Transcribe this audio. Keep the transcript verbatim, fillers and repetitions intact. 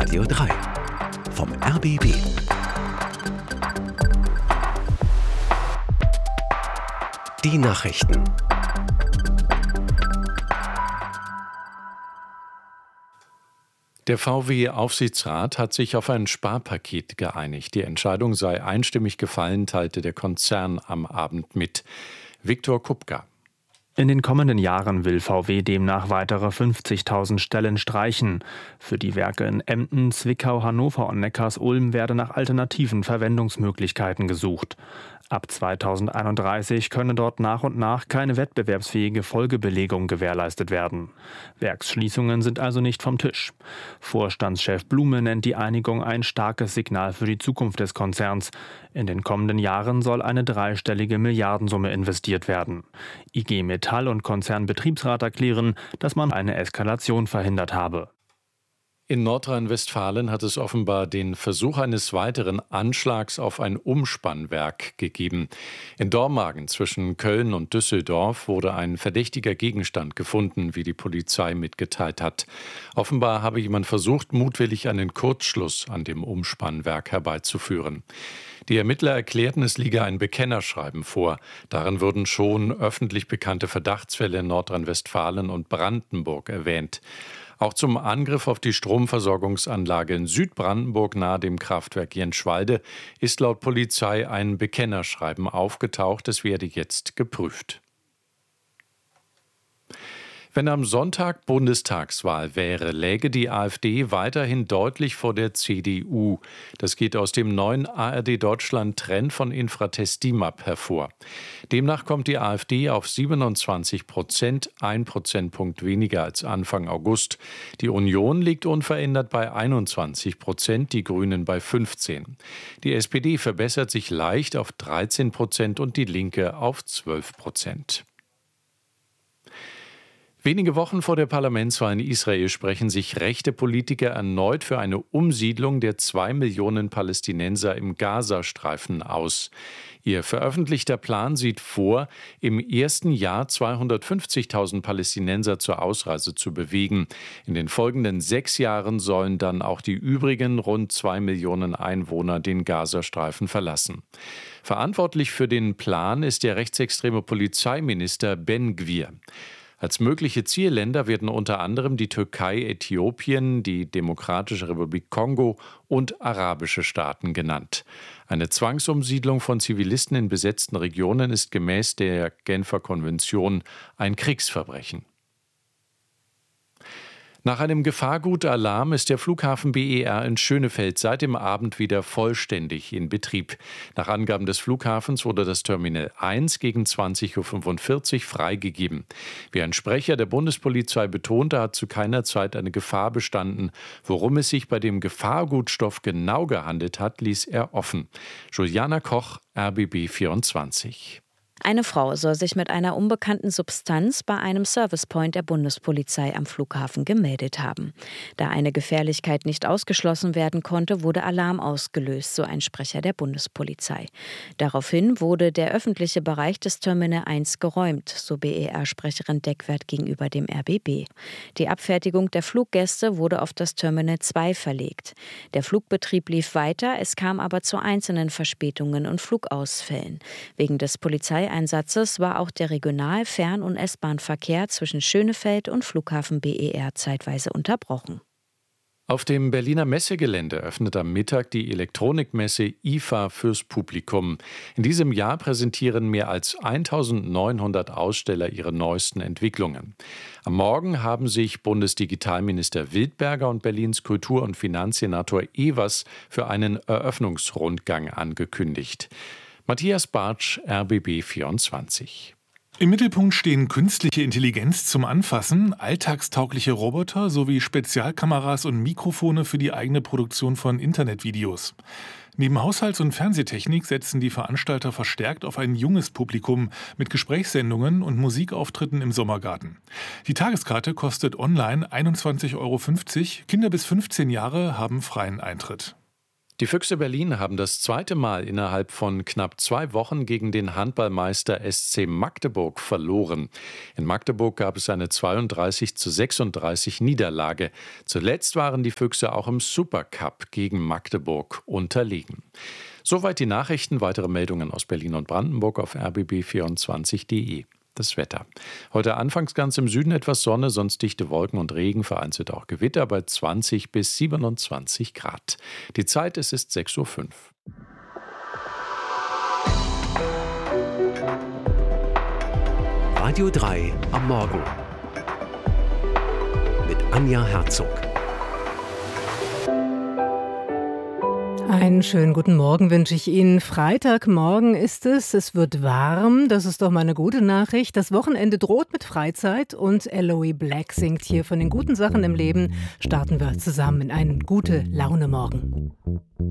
Radio drei vom R B B. Die Nachrichten. Der V W-Aufsichtsrat hat sich auf ein Sparpaket geeinigt. Die Entscheidung sei einstimmig gefallen, teilte der Konzern am Abend mit. Viktor Kupka. In den kommenden Jahren will V W demnach weitere fünfzigtausend Stellen streichen. Für die Werke in Emden, Zwickau, Hannover und Neckarsulm werde nach alternativen Verwendungsmöglichkeiten gesucht. Ab zweitausendeinunddreißig könne dort nach und nach keine wettbewerbsfähige Folgebelegung gewährleistet werden. Werksschließungen sind also nicht vom Tisch. Vorstandschef Blume nennt die Einigung ein starkes Signal für die Zukunft des Konzerns. In den kommenden Jahren soll eine dreistellige Milliardensumme investiert werden. I G Metall und Konzernbetriebsrat erklären, dass man eine Eskalation verhindert habe. In Nordrhein-Westfalen hat es offenbar den Versuch eines weiteren Anschlags auf ein Umspannwerk gegeben. In Dormagen zwischen Köln und Düsseldorf wurde ein verdächtiger Gegenstand gefunden, wie die Polizei mitgeteilt hat. Offenbar habe jemand versucht, mutwillig einen Kurzschluss an dem Umspannwerk herbeizuführen. Die Ermittler erklärten, es liege ein Bekennerschreiben vor. Darin würden schon öffentlich bekannte Verdachtsfälle in Nordrhein-Westfalen und Brandenburg erwähnt. Auch zum Angriff auf die Stromversorgungsanlage in Südbrandenburg nahe dem Kraftwerk Jenschwalde ist laut Polizei ein Bekennerschreiben aufgetaucht. Es werde jetzt geprüft. Wenn am Sonntag Bundestagswahl wäre, läge die AfD weiterhin deutlich vor der C D U. Das geht aus dem neuen A R D Deutschland-Trend von Infratest D I M A P hervor. Demnach kommt die AfD auf siebenundzwanzig Prozent, ein Prozentpunkt weniger als Anfang August. Die Union liegt unverändert bei einundzwanzig Prozent, die Grünen bei fünfzehn. Die S P D verbessert sich leicht auf dreizehn Prozent und die Linke auf zwölf Prozent. Wenige Wochen vor der Parlamentswahl in Israel sprechen sich rechte Politiker erneut für eine Umsiedlung der zwei Millionen Palästinenser im Gazastreifen aus. Ihr veröffentlichter Plan sieht vor, im ersten Jahr zweihundertfünfzigtausend Palästinenser zur Ausreise zu bewegen. In den folgenden sechs Jahren sollen dann auch die übrigen rund zwei Millionen Einwohner den Gazastreifen verlassen. Verantwortlich für den Plan ist der rechtsextreme Polizeiminister Ben Gvir. Als mögliche Zielländer werden unter anderem die Türkei, Äthiopien, die Demokratische Republik Kongo und arabische Staaten genannt. Eine Zwangsumsiedlung von Zivilisten in besetzten Regionen ist gemäß der Genfer Konvention ein Kriegsverbrechen. Nach einem Gefahrgutalarm ist der Flughafen B E R in Schönefeld seit dem Abend wieder vollständig in Betrieb. Nach Angaben des Flughafens wurde das Terminal eins gegen zwanzig Uhr fünfundvierzig freigegeben. Wie ein Sprecher der Bundespolizei betonte, hat zu keiner Zeit eine Gefahr bestanden. Worum es sich bei dem Gefahrgutstoff genau gehandelt hat, ließ er offen. Juliana Koch, R B B vierundzwanzig. Eine Frau soll sich mit einer unbekannten Substanz bei einem Servicepoint der Bundespolizei am Flughafen gemeldet haben. Da eine Gefährlichkeit nicht ausgeschlossen werden konnte, wurde Alarm ausgelöst, so ein Sprecher der Bundespolizei. Daraufhin wurde der öffentliche Bereich des Terminal eins geräumt, so B E R-Sprecherin Deckwert gegenüber dem R B B. Die Abfertigung der Fluggäste wurde auf das Terminal zwei verlegt. Der Flugbetrieb lief weiter, es kam aber zu einzelnen Verspätungen und Flugausfällen. Wegen des Polizeieinsatzes war auch der Regional-, Fern- und S-Bahn-Verkehr zwischen Schönefeld und Flughafen B E R zeitweise unterbrochen. Auf dem Berliner Messegelände öffnet am Mittag die Elektronikmesse I F A fürs Publikum. In diesem Jahr präsentieren mehr als eintausendneunhundert Aussteller ihre neuesten Entwicklungen. Am Morgen haben sich Bundesdigitalminister Wildberger und Berlins Kultur- und Finanzsenator Evers für einen Eröffnungsrundgang angekündigt. Matthias Bartsch, R B B vierundzwanzig. Im Mittelpunkt stehen künstliche Intelligenz zum Anfassen, alltagstaugliche Roboter sowie Spezialkameras und Mikrofone für die eigene Produktion von Internetvideos. Neben Haushalts- und Fernsehtechnik setzen die Veranstalter verstärkt auf ein junges Publikum mit Gesprächssendungen und Musikauftritten im Sommergarten. Die Tageskarte kostet online einundzwanzig Euro fünfzig, Kinder bis fünfzehn Jahre haben freien Eintritt. Die Füchse Berlin haben das zweite Mal innerhalb von knapp zwei Wochen gegen den Handballmeister S C Magdeburg verloren. In Magdeburg gab es eine zweiunddreißig zu sechsunddreißig Niederlage. Zuletzt waren die Füchse auch im Supercup gegen Magdeburg unterlegen. Soweit die Nachrichten. Weitere Meldungen aus Berlin und Brandenburg auf r b b vierundzwanzig punkt de. Das Wetter. Heute anfangs ganz im Süden etwas Sonne, sonst dichte Wolken und Regen, vereinzelt auch Gewitter bei zwanzig bis siebenundzwanzig Grad. Die Zeit, es ist sechs Uhr fünf. Radio drei am Morgen mit Anja Herzog. Einen schönen guten Morgen wünsche ich Ihnen. Freitagmorgen ist es. Es wird warm. Das ist doch mal eine gute Nachricht. Das Wochenende droht mit Freizeit und Eloy Black singt hier von den guten Sachen im Leben. Starten wir zusammen in einen gute Laune Morgen.